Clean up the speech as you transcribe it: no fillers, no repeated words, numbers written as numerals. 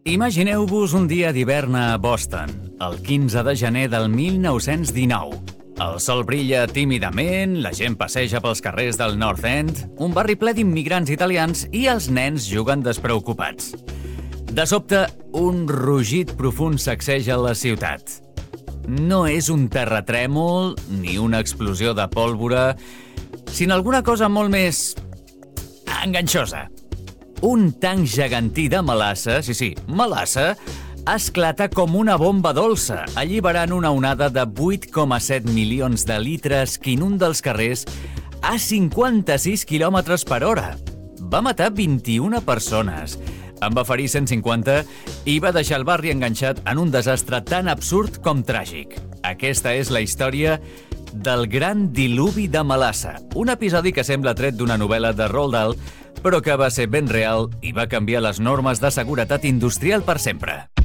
Imagineu-vos un dia d'hivern a Boston, el 15 de gener del 1919. El sol brilla tímidament, la gent passeja pels carrers del North End, un barri ple d'immigrants italians i els nens juguen despreocupats. De sobte, un rugit profund sacseja la ciutat. No és un terratrèmol ni una explosió de pólvora, sinó alguna cosa molt més enganxosa. Un tanc gegantí de melassa, sí, melassa, esclata com una bomba dolça, alliberant una onada de 8,7 milions de litres que inunda els carrers a 56 km per hora. Va matar 21 persones, en va ferir 150 i va deixar el barri enganxat en un desastre tan absurd com tràgic. Aquesta és la història del Gran Diluvi de Melassa, un episodi que sembla tret d'una novel·la de Roald Dahl, però que va ser ben real i va canviar les normes de seguretat industrial per sempre.